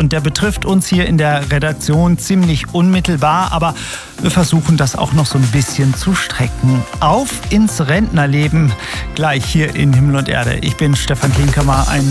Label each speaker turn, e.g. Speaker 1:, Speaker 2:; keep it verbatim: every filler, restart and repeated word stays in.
Speaker 1: und der betrifft uns hier in der Redaktion ziemlich unmittelbar, aber wir versuchen das auch noch so ein bisschen zu strecken. Auf ins Rentnerleben, gleich hier in Himmel und Erde. Ich bin Stefan Klinkemer, ein